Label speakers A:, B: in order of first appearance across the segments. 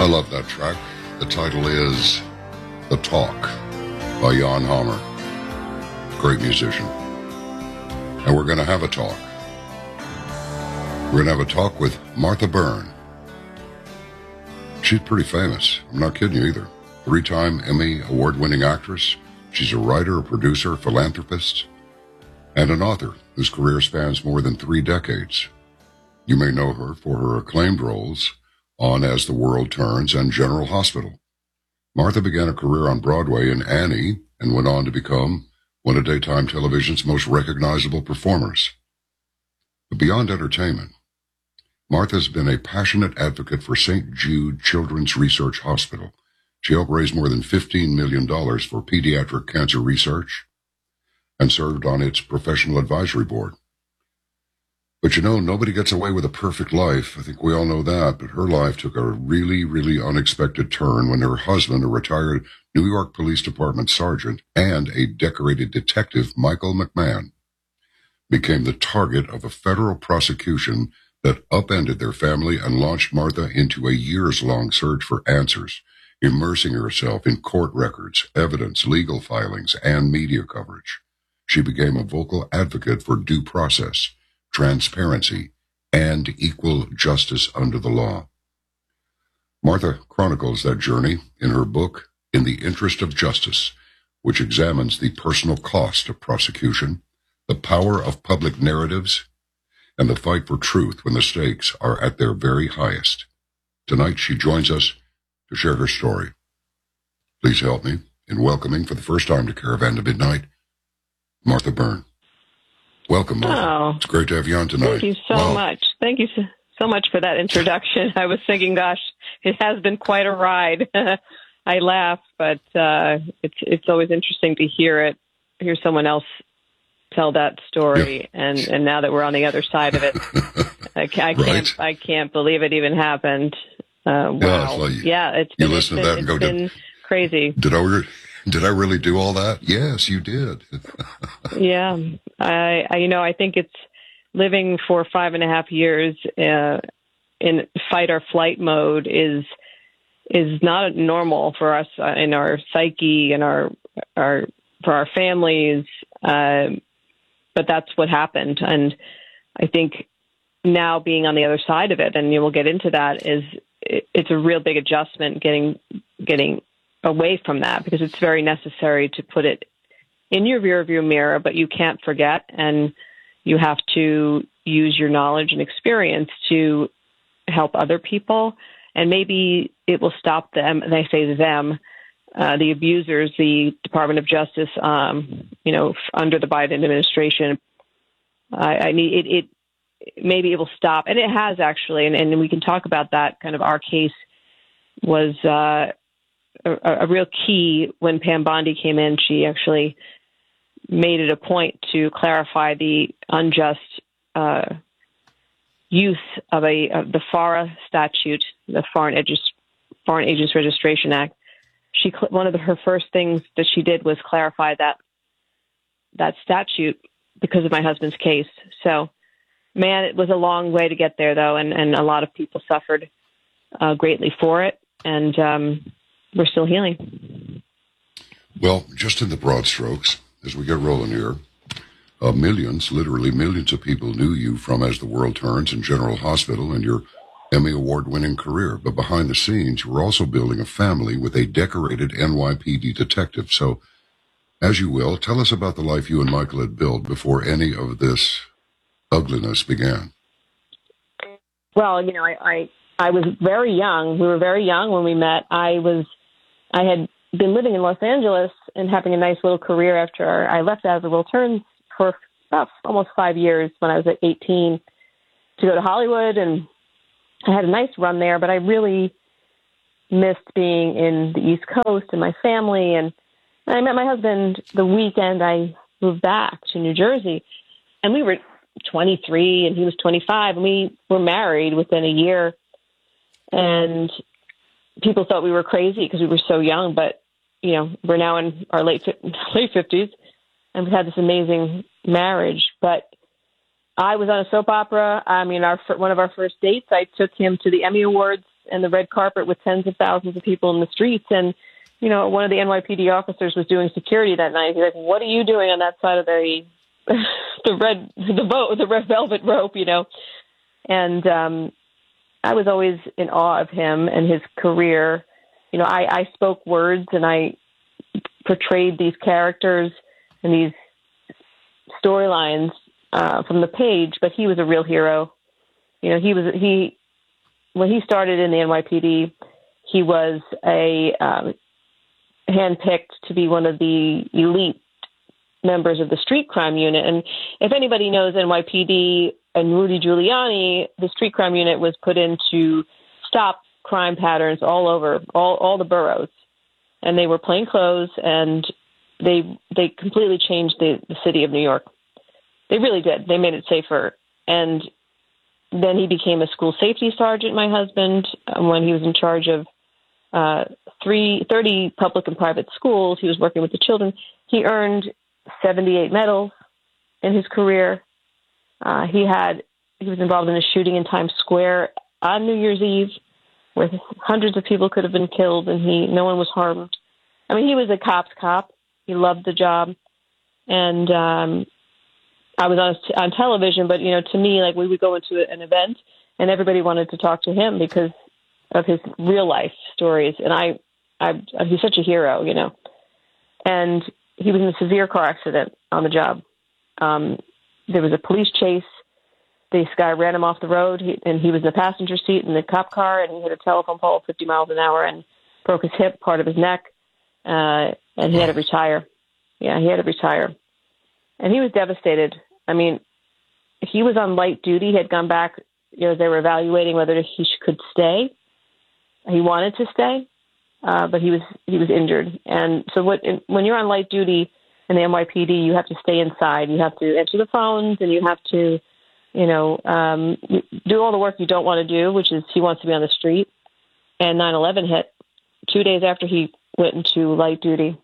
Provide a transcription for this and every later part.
A: I love that track. The title is The Talk by Jan Hammer. Great musician. And we're going to have a talk. We're going to have a talk with Martha Byrne. She's pretty famous. I'm not kidding you either. 3-time Emmy award-winning actress. She's a writer, a producer, philanthropist, and an author whose career spans more than 3 decades. You may know her for her acclaimed roles on As the World Turns and General Hospital. Martha began a career on Broadway in Annie and went on to become one of daytime television's most recognizable performers. But beyond entertainment, Martha's been a passionate advocate for St. Jude Children's Research Hospital. She helped raise more than $15 million for pediatric cancer research and served on its professional advisory board. But you know, nobody gets away with a perfect life. I think we all know that. But her life took a really, really unexpected turn when her husband, a retired New York Police Department sergeant and a decorated detective, Michael McMahon, became the target of a federal prosecution that upended their family and launched Martha into a years-long search for answers, immersing herself in court records, evidence, legal filings, and media coverage. She became a vocal advocate for due process, transparency, and equal justice under the law. Martha chronicles that journey in her book, In the Interest of Justice, which examines the personal cost of prosecution, the power of public narratives, and the fight for truth when the stakes are at their very highest. Tonight, she joins us to share her story. Please help me in welcoming for the first time to Caravan to Midnight, Martha Byrne. Welcome, Martha.
B: Oh,
A: it's great to have you on tonight.
B: Thank you so much. Thank you so much for that introduction. I was thinking, gosh, it has been quite a ride. I laugh, but it's always interesting to hear someone else tell that story. Yeah. And now that we're on the other side of it, I can't believe it even happened. Wow. It's been,
A: you listen to that and go,
B: been crazy.
A: Did I really do all that? Yes, you did.
B: Yeah. I think it's living for 5.5 years in fight or flight mode is not normal for us in our psyche and for our families. But that's what happened. And I think now being on the other side of it, and you will get into that, it's a real big adjustment getting away from that, because it's very necessary to put it in your rearview mirror, but you can't forget, and you have to use your knowledge and experience to help other people, and maybe it will stop them, and I say them, the abusers, the Department of Justice, under the Biden administration. Maybe it will stop, and it has actually, and we can talk about that. Kind of our case was a real key when Pam Bondi came in. She actually made it a point to clarify the unjust use of the FARA statute, the Foreign Agents Registration Act. One of her first things that she did was clarify that statute because of my husband's case. So, man, it was a long way to get there, though, and a lot of people suffered greatly for it, and we're still healing.
A: Well, just in the broad strokes, as we get rolling here, literally millions of people knew you from As the World Turns and General Hospital and your Emmy Award-winning career. But behind the scenes, you were also building a family with a decorated NYPD detective. So, as you will, tell us about the life you and Michael had built before any of this ugliness began.
B: Well, I was very young. We were very young when we met. I had been living in Los Angeles and having a nice little career after I left As the World Turns for about almost 5 years when I was at 18 to go to Hollywood, and I had a nice run there, but I really missed being in the East Coast and my family. And I met my husband the weekend I moved back to New Jersey, and we were 23 and he was 25, and we were married within a year. And people thought we were crazy because we were so young, but we're now in our late 50s, and we've had this amazing marriage. But I was on a soap opera. I mean, one of our first dates, I took him to the Emmy Awards and the red carpet with tens of thousands of people in the streets. And, you know, one of the NYPD officers was doing security that night. He's like, "What are you doing on that side of the red velvet rope?" You know, and I was always in awe of him and his career. You know, I spoke words and I portrayed these characters and these storylines from the page, but he was a real hero. You know, when he started in the NYPD, he was handpicked to be one of the elite members of the street crime unit. And if anybody knows NYPD and Rudy Giuliani, the street crime unit was put in to stop crime patterns all over, all the boroughs. And they were plainclothes, and they completely changed the city of New York. They really did. They made it safer. And then he became a school safety sergeant, my husband, when he was in charge of 30 public and private schools. He was working with the children. He earned 78 medals in his career. He was involved in a shooting in Times Square on New Year's Eve, where hundreds of people could have been killed, and no one was harmed. I mean, he was a cop's cop. He loved the job, and I was on television. But you know, to me, like, we would go into an event, and everybody wanted to talk to him because of his real life stories. And he's such a hero, you know. And he was in a severe car accident on the job. There was a police chase. This guy ran him off the road, and he was in the passenger seat in the cop car, and he hit a telephone pole 50 miles an hour and broke his hip, part of his neck, and he had to retire. Yeah, he had to retire. And he was devastated. I mean, he was on light duty. He had gone back, you know, they were evaluating whether he could stay. He wanted to stay, but he was injured. And so when you're on light duty in the NYPD, you have to stay inside. You have to answer the phones, and you have to, you know, do all the work you don't want to do, which is he wants to be on the street. And 9/11 hit 2 days after he went into light duty.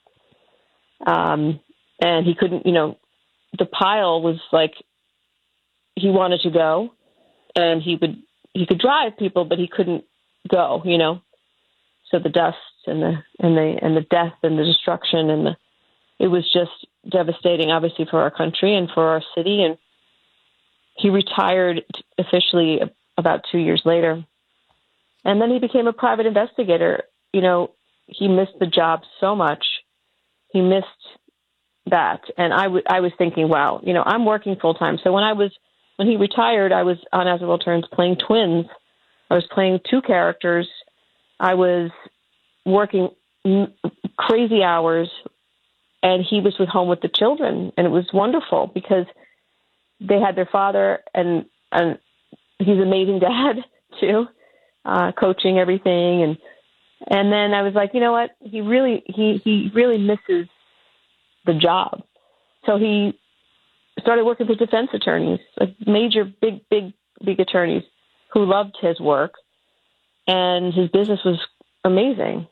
B: And he couldn't, you know, the pile was like, he wanted to go, and he could drive people, but he couldn't go, you know. So the dust and the death and the destruction it was just devastating, obviously, for our country and for our city. And he retired officially about 2 years later. And then he became a private investigator. You know, he missed the job so much. He missed that. And I was thinking, wow, you know, I'm working full time. So when he retired, I was on As the World Turns playing twins. I was playing two characters. I was working crazy hours, and he was home with the children. And it was wonderful because they had their father, and he's an amazing dad too, coaching everything. And then I was like, you know what? He really misses the job. So he started working for defense attorneys, like major, big attorneys who loved his work, and his business was amazing.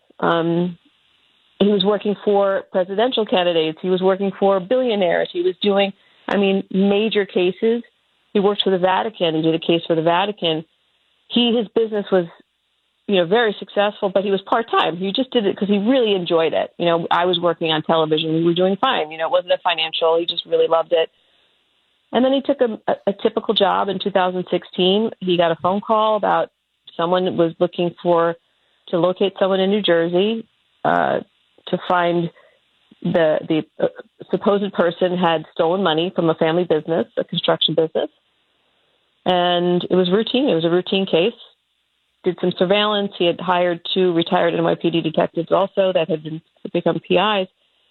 B: He was working for presidential candidates. He was working for billionaires. He was doing, major cases. He worked for the Vatican. He did a case for the Vatican. His business was, very successful, but he was part-time. He just did it because he really enjoyed it. I was working on television. We were doing fine. It wasn't a financial. He just really loved it. And then he took a typical job in 2016. He got a phone call about someone was looking to locate someone in New Jersey to find the supposed person had stolen money from a family business, a construction business. And it was routine. It was a routine case. Did some surveillance. He had hired 2 retired NYPD detectives also that had become PIs.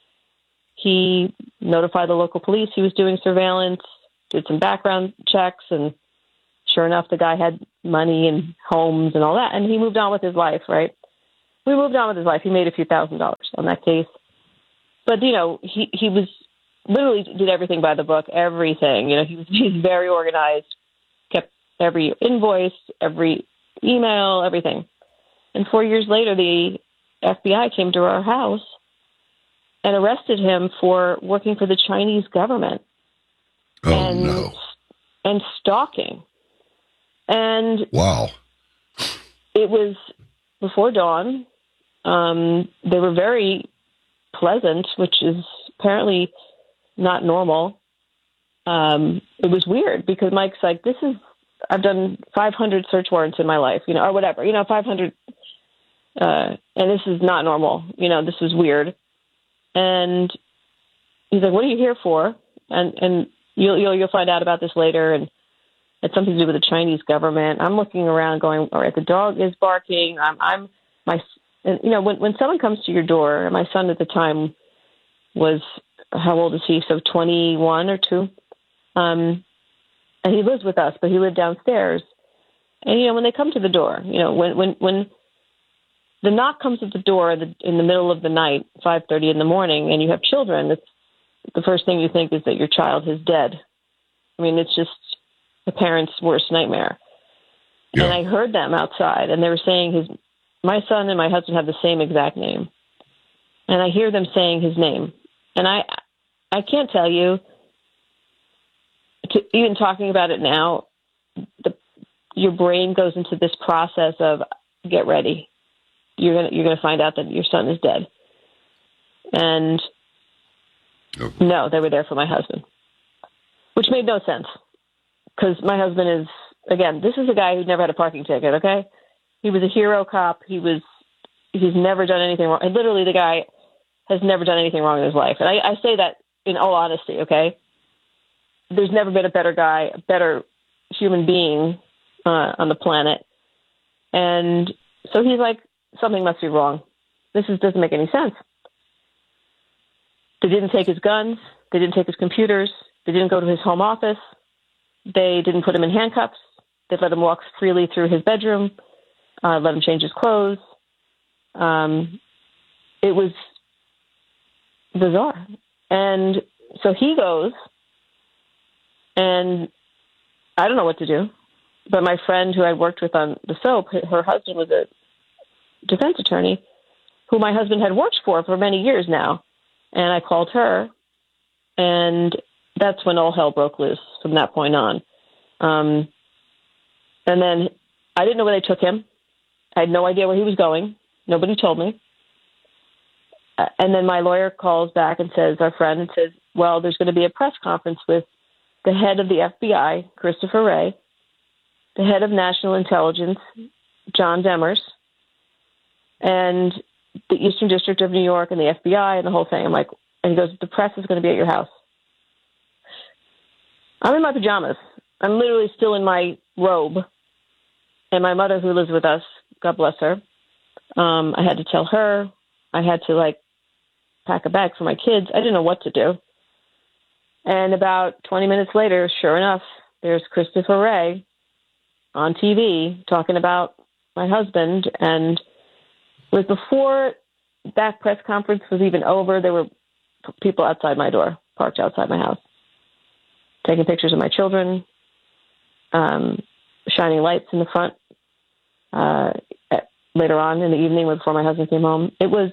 B: He notified the local police he was doing surveillance, did some background checks, and sure enough, the guy had money and homes and all that. And he moved on with his life, right? We moved on with his life. He made a few $1,000s on that case. But, he was literally did everything by the book, everything. He's very organized, kept every invoice, every email, everything. And 4 years later, the FBI came to our house and arrested him for working for the Chinese government.
A: Oh, no.
B: And stalking. And
A: wow.
B: It was before dawn. They were very pleasant, which is apparently not normal. It was weird because Mike's like, I've done 500 search warrants in my life, or whatever, 500, and this is not normal. This was weird. And he's like, what are you here for? And you'll find out about this later. And it's something to do with the Chinese government. I'm looking around going, all right, the dog is barking. When someone comes to your door, my son at the time was, how old is he? So 21 or 2. And he lives with us, but he lived downstairs. And, when they come to the door, when the knock comes at the door in the middle of the night, 5:30 in the morning, and you have children, the first thing you think is that your child is dead. I mean, it's just a parent's worst nightmare. Yeah. And I heard them outside, and they were saying my son and my husband have the same exact name. And I hear them saying his name. And I can't tell you, even talking about it now, your brain goes into this process of get ready. You're gonna find out that your son is dead. And no, they were there for my husband, which made no sense because my husband is, again, this is a guy who never had a parking ticket. Okay, he was a hero cop. He's never done anything wrong. And literally, the guy has never done anything wrong in his life. And I say that in all honesty. Okay, there's never been a better guy, a better human being on the planet. And so he's like, something must be wrong. This doesn't make any sense. They didn't take his guns. They didn't take his computers. They didn't go to his home office. They didn't put him in handcuffs. They let him walk freely through his bedroom, let him change his clothes. It was bizarre. And so he goes, and I don't know what to do. But my friend who I worked with on the soap, her husband was a defense attorney who my husband had worked for many years now. And I called her, and that's when all hell broke loose from that point on. And then I didn't know where they took him. I had no idea where he was going. Nobody told me. And then my lawyer calls back and says, our friend, and says, well, there's going to be a press conference with the head of the FBI, Christopher Wray, the head of National Intelligence, John Demers, and the Eastern District of New York and the FBI and the whole thing. I'm like, and he goes, the press is going to be at your house. I'm in my pajamas. I'm literally still in my robe. And my mother, who lives with us, God bless her, I had to tell her. I had to, pack a bag for my kids. I didn't know what to do. And about 20 minutes later, sure enough, there's Christopher Wray on TV talking about my husband. And it was before that press conference was even over. There were people outside my door, parked outside my house, taking pictures of my children, shining lights in the front. Later on in the evening, before my husband came home, it was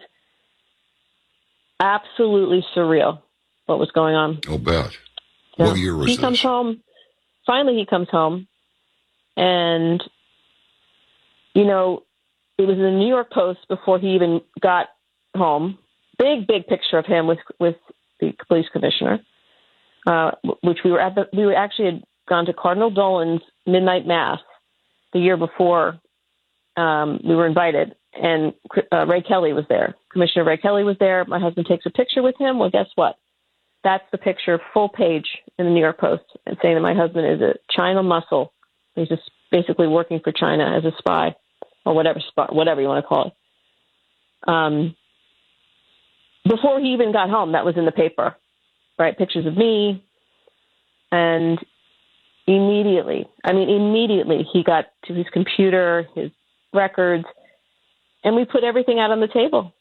B: absolutely surreal what was going on.
A: I'll bet. Yeah. What year was this?
B: He comes home. Finally, he comes home, and it was in the New York Post before he even got home. Big picture of him with the police commissioner, which we were actually had gone to Cardinal Dolan's midnight mass the year before. We were invited, and Ray Kelly was there. Commissioner Ray Kelly was there. My husband takes a picture with him. Well, guess what? That's the picture, full page in the New York Post, and saying that my husband is a China muscle. He's just basically working for China as a spy, or whatever you want to call it. Before he even got home, that was in the paper, right? Pictures of me, and immediately he got to his computer, his records, and we put everything out on the table.